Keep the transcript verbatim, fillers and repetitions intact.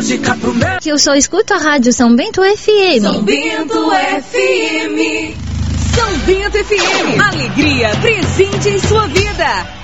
música pro meu... Que eu só escuto a rádio São Bento F M. São Bento F M. São Bento F M. Alegria presente em sua vida.